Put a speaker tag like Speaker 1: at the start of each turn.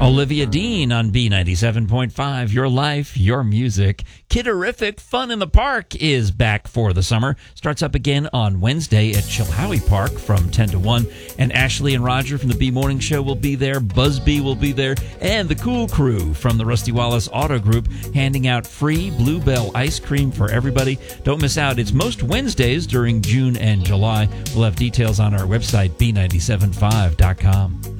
Speaker 1: Olivia Dean on B97.5, your life, your music. Kidderific Fun in the Park is back for the summer. Starts up again on Wednesday at Chilhowie Park from 10 to 1. And Ashley and Roger from the B Morning Show will be there. Busby will be there. And the Cool Crew from the Rusty Wallace Auto Group handing out free Bluebell ice cream for everybody. Don't miss out. It's most Wednesdays during June and July. We'll have details on our website, b975.com.